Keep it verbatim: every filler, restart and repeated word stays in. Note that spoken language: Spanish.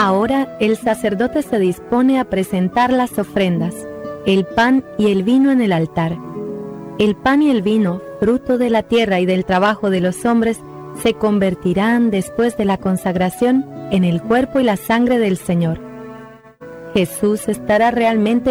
Ahora el sacerdote se dispone a presentar las ofrendas, el pan y el vino en el altar. El pan y el vino, fruto de la tierra y del trabajo de los hombres, se convertirán después de la consagración en el cuerpo y la sangre del Señor. Jesús estará realmente